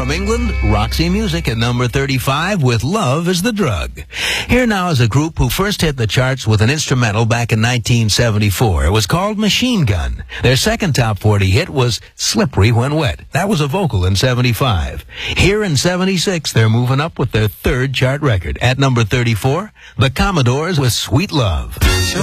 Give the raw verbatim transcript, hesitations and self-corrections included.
From England, Roxy Music at number thirty-five with Love is the Drug. Here now is a group who first hit the charts with an instrumental back in nineteen seventy-four. It was called Machine Gun. Their second top forty hit was Slippery When Wet. That was a vocal in seventy-five. Here in seventy-six, they're moving up with their third chart record. At number thirty-four, The Commodores with Sweet Love.